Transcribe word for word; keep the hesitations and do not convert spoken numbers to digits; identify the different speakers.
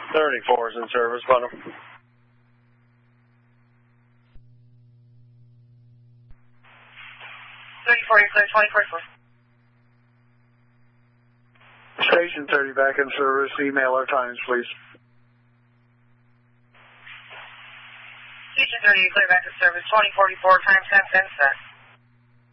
Speaker 1: thirty-four is in service, bottom.
Speaker 2: thirty-four, you're clear, twenty forty-four.
Speaker 3: Station thirty back in service. Email our times, please.
Speaker 2: Station thirty, you're clear back in service, twenty forty-four, time ten ten set.